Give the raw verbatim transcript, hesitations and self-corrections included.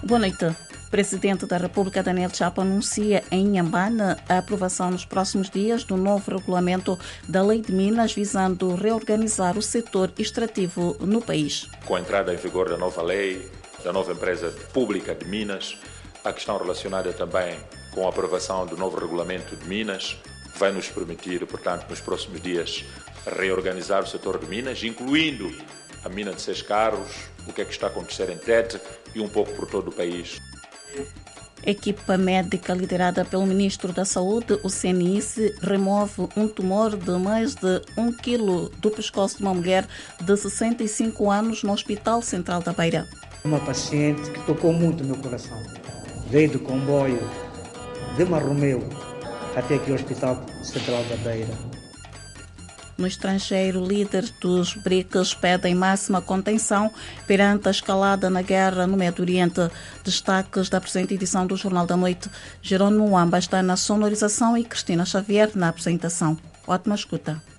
Boa noite. O Presidente da República, Daniel Chapo, anuncia em Inhambane a aprovação nos próximos dias do novo regulamento da Lei de Minas, visando reorganizar o setor extrativo no país. Com a entrada em vigor da nova lei, da nova empresa pública de Minas, a questão relacionada também com a aprovação do novo regulamento de Minas vai nos permitir, portanto, nos próximos dias, reorganizar o setor de Minas, incluindo a mina de Seis Carros, o que é que está a acontecer em Tete e um pouco por todo o país. Equipa médica liderada pelo Ministro da Saúde, o C N I S, remove um tumor de mais de um quilo do pescoço de uma mulher de sessenta e cinco anos no Hospital Central da Beira. Uma paciente que tocou muito o meu coração. Veio do comboio de Marromeu até aqui ao Hospital Central da Beira. No estrangeiro, líderes dos BRICS pedem máxima contenção perante a escalada na guerra no Médio Oriente. Destaques da presente edição do Jornal da Noite. Jerônimo Muamba está na sonorização e Cristina Xavier na apresentação. Ótima escuta.